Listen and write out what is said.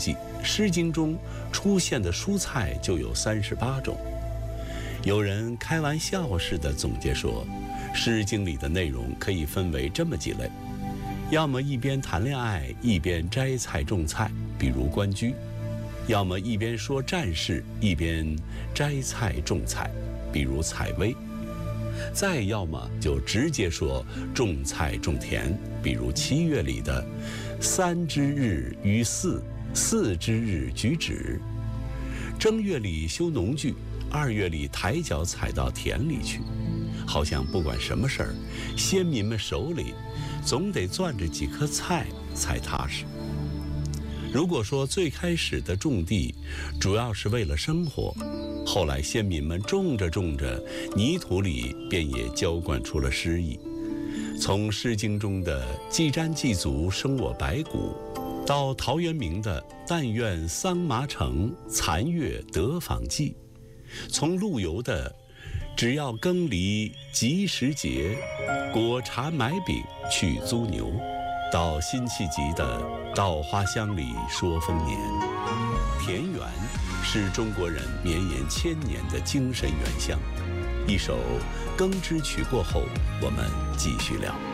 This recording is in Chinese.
计，《诗经》中出现的蔬菜就有38种。有人开玩笑似的总结说，《诗经》里的内容可以分为这么几类：要么一边谈恋爱一边摘菜种菜，比如关雎；要么一边说战事一边摘菜种菜，比如采薇；再要么就直接说种菜种田，比如7月里的3之日于祀，4之日举止；正月里修农具，2月里抬脚踩到田里去。好像不管什么事儿，先民们手里总得攥着几颗菜才踏实。如果说最开始的种地主要是为了生活，后来先民们种着种着，泥土里便也浇灌出了诗意。从《诗经》中的既瞻既足，生我白骨，到陶渊明的但愿桑麻成，残月得访寄，从陆游的只要耕犁及时节，果茶买饼去租牛，到辛弃疾的稻花香里说丰年。田园是中国人绵延1000年的精神原乡。一首《耕织曲》过后，我们继续聊。